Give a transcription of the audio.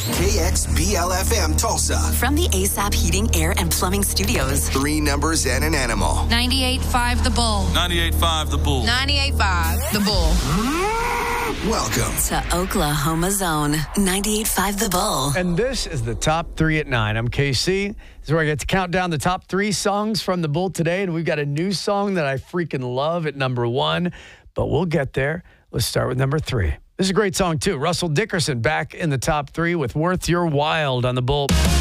KXBL-FM Tulsa. From the ASAP Heating, Air, and Plumbing Studios. 3 numbers and an animal. 98.5 The Bull. 98.5 The Bull. 98.5 The Bull. Welcome to Oklahoma Zone. 98.5 The Bull. And this is the Top 3 at 9. I'm KC. This is where I get to count down the top 3 songs from the Bull today. And we've got a new song that I freaking love at number 1. But we'll get there. Let's start with number 3. This is a great song, too. Russell Dickerson back in the top 3 with Worth Your Wild on the Bull.